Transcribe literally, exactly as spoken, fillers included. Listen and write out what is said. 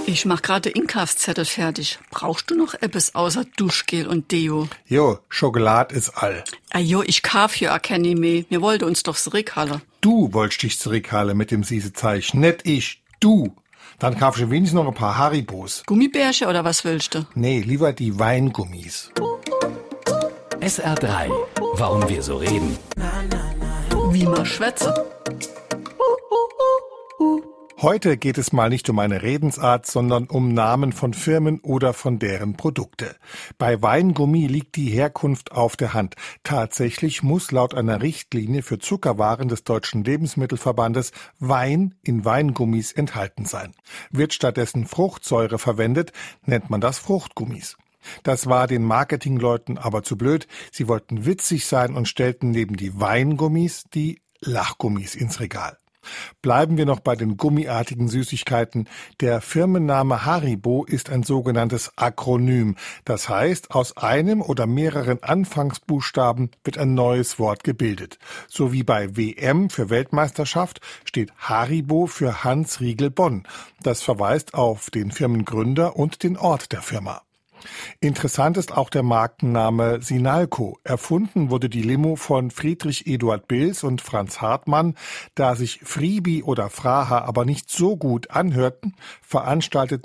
Ich mach gerade Inkaufszettel fertig. Brauchst du noch etwas außer Duschgel und Deo? Jo, Schokolade ist all. Ah jo, ich kauf hier auch keine mehr. Wir wollten uns doch zurückhalten. Du wolltest dich zurückhalten mit dem Siesezeich, nicht ich, du. Dann kauf ich wenigstens noch ein paar Haribos. Gummibärchen oder was willst du? Nee, lieber die Weingummis. S R drei. Warum wir so reden. Wie man schwätze. Heute geht es mal nicht um eine Redensart, sondern um Namen von Firmen oder von deren Produkte. Bei Weingummi liegt die Herkunft auf der Hand. Tatsächlich muss laut einer Richtlinie für Zuckerwaren des Deutschen Lebensmittelverbandes Wein in Weingummis enthalten sein. Wird stattdessen Fruchtsäure verwendet, nennt man das Fruchtgummis. Das war den Marketingleuten aber zu blöd. Sie wollten witzig sein und stellten neben die Weingummis die Lachgummis ins Regal. Bleiben wir noch bei den gummiartigen Süßigkeiten. Der Firmenname Haribo ist ein sogenanntes Akronym. Das heißt, aus einem oder mehreren Anfangsbuchstaben wird ein neues Wort gebildet. So wie bei W M für Weltmeisterschaft steht Haribo für Hans Riegel Bonn. Das verweist auf den Firmengründer und den Ort der Firma. Interessant ist auch der Markenname Sinalco. Erfunden wurde die Limo von Friedrich Eduard Bills und Franz Hartmann. Da sich Fribi oder Fraha aber nicht so gut anhörten, veranstalteten